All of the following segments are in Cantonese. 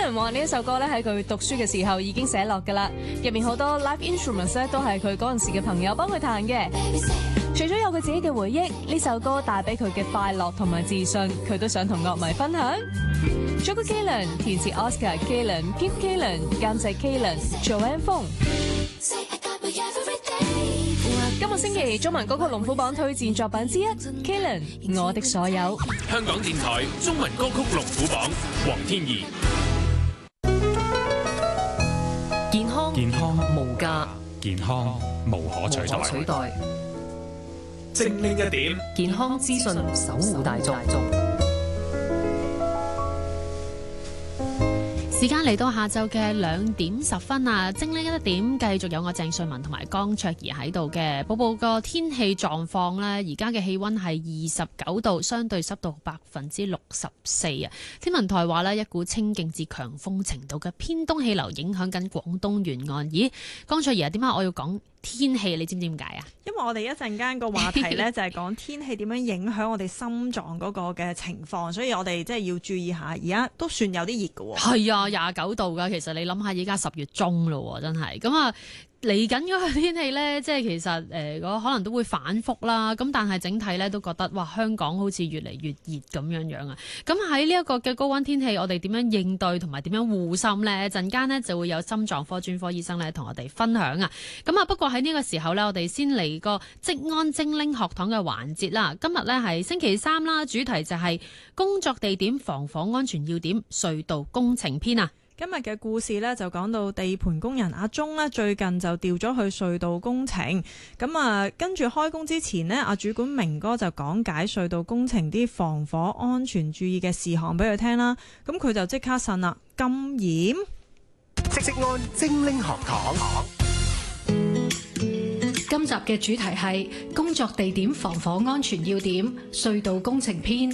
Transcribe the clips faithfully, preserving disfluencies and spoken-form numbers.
Kalen 話呢一首歌咧喺佢讀書嘅時候已經寫落㗎啦，入面好多 live instruments 咧都係佢嗰陣時嘅朋友幫佢彈嘅。除咗有佢自己嘅回憶，呢首歌帶俾佢嘅快樂同埋自信，佢都想同樂迷分享。作曲 Kalen， 填詞 Oscar Kalen， 編 Kalen， 監製 Kalen，Joanne Fong。今個星期中文歌曲龍虎榜推薦作品之一 Kalen， 我的所有。 香港電台中文歌曲龍虎榜，黃天怡。 健康健康無價， 健康無可取代。 取代精靈一點， 健康資訊守護大眾。 時間嚟到下晝嘅兩點十分啊，精靈一點繼續有我鄭瑞文同埋江卓儀喺度嘅，報報個天氣狀況呢，而家嘅氣溫係二十九度，相對濕度百分之六十四啊。天文台話呢，一股清勁至強風程度嘅偏東氣流影響緊廣東沿岸。咦，江卓儀啊，點解我要講天氣？你知唔知點解啊？ 因為我哋一陣間個話題呢，就係講天氣點樣影響我哋心臟嗰個嘅情況，所以我哋即係要注意下。而家都算有啲熱㗎喎。係啊，廿九度㗎。其實你諗下，而家十月中咯，真係咁啊！嚟緊嗰個天氣呢，即係其實誒、呃，可能都會反覆啦。咁但係整體呢，都覺得哇，香港好似越嚟越熱咁樣樣啊。咁喺呢一個嘅高溫天氣，我哋點樣應對同埋點樣護心呢？陣間呢，就會有心臟科專科醫生呢同我哋分享啊。咁啊，不過喺呢個時候呢，我哋先嚟個職安精靈學堂嘅環節啦。今日呢係星期三啦，主題就係工作地點防火安全要點隧道工程篇啊。 今日嘅故事呢，就講到地盤工人阿鐘呢，最近就調咗去隧道工程。咁啊，跟住開工之前呢，阿主管明哥就講解隧道工程啲防火安全注意嘅事項俾佢聽啦。咁佢就即刻呻啦，咁嚴？ 職安精靈學堂。 今集嘅主題係工作地點防火安全要點隧道工程篇。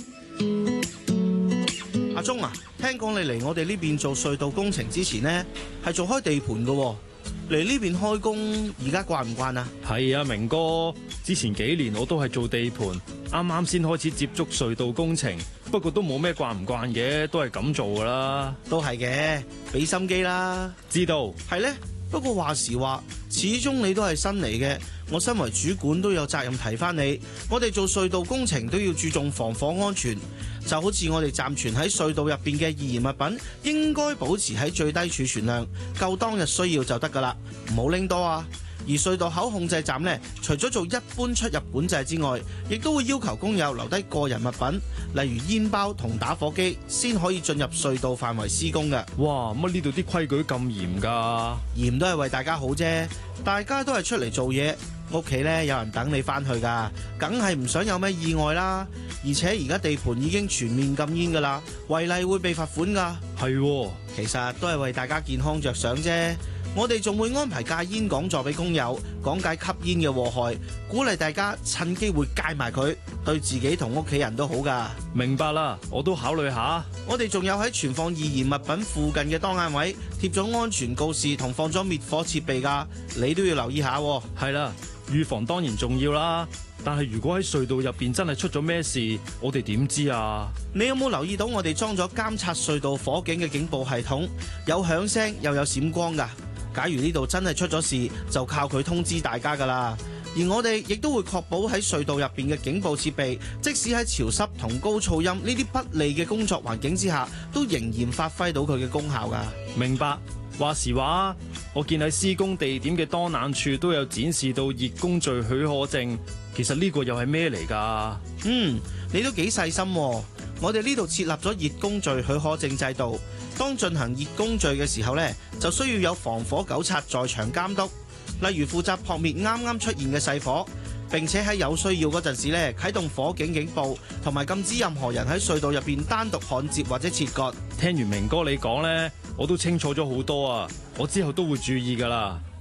阿鐘啊，聽講你嚟我哋呢邊做隧道工程之前呢，係做開地盤㗎，嚟呢邊開工，而家慣唔慣啊？ 係啊，明哥，之前幾年我都係做地盤，啱啱先開始接觸隧道工程，不過都冇咩慣唔慣嘅，都係咁做噶啦。 都係嘅，俾心機啦。 知道。係呢？不過話時話，始終你都係新嚟嘅，我身為主管都有責任提翻你。我哋做隧道工程都要注重防火安全，就好似我哋暫存喺隧道入邊嘅易燃物品，應該保持喺最低儲存量，夠當日需要就得噶啦，唔好拎多啊。而隧道口控制站呢，除咗做一般出入管制之外，亦都會要求工友留低個人物品，例如煙包同打火機，先可以進入隧道範圍施工嘅。 哇，乜呢度啲規矩咁嚴噶？ 嚴都係為大家好啫，大家都係出嚟做嘢，屋企呢有人等你翻去噶，梗係唔想有咩意外啦。而且而家地盤已經全面禁煙噶啦，違例會被罰款噶。 係喎， 其實都係為大家健康着想啫。我哋仲會安排戒煙講座俾工友，講解吸煙嘅禍害，鼓勵大家趁機會戒埋佢，對自己同屋企人都好噶。 明白啦，我都考慮下。 我哋仲有喺存放易燃物品附近嘅當眼位貼咗安全告示同放咗滅火設備噶，你都要留意下。 係啦，預防當然重要啦，但係如果喺隧道入邊真係出咗咩事，我哋點知啊？ 你有冇留意到我哋裝咗監察隧道火警嘅警報系統，有響聲又有閃光噶？假如呢度真係出咗事，就靠佢通知大家噶啦。而我哋亦都會確保喺隧道入邊嘅警報設備，即使喺潮濕同高噪音呢啲不利嘅工作環境之下，都仍然發揮到佢嘅功效噶。 明白。話時話，我見喺施工地點嘅當眼處都有展示到熱工序許可證，其實呢個又係咩嚟噶？ 嗯，你都幾細心喎。我哋呢度設立咗熱工序許可證制度，當進行熱工序嘅時候呢，就需要有防火糾察在場監督，例如負責撲滅啱啱出現嘅細火，並且喺有需要嗰陣時呢，啟動火警警報，同埋禁止任何人喺隧道入邊單獨焊接或者切割。 聽完明哥你講呢，我都清楚咗好多啊，我之後都會注意噶啦。